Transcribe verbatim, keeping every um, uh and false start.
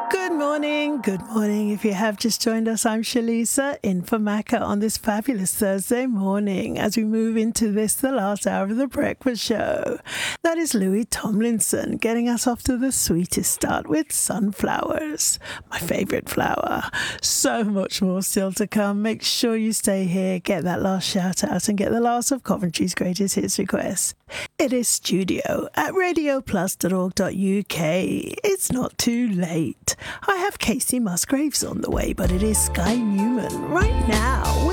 Good morning, good morning. If you have just joined us, I'm Shalisa in for Macca on this fabulous Thursday morning as we move into this, the last hour of the breakfast show. That is Louis Tomlinson getting us off to the sweetest start with Sunflowers, my favourite flower. So much more still to come. Make sure you stay here, get that last shout out and get the last of Coventry's greatest hits requests. It is studio at radio plus dot org dot U K. It's not too late. I have Casey Musgraves on the way, but it is Sky Newman right now.